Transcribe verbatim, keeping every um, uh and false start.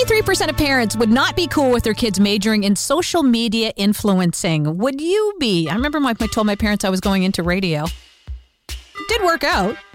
fifty-three percent of parents would not be cool with their kids majoring in social media influencing. Would you be? I remember when I told my parents I was going into radio. It did work out.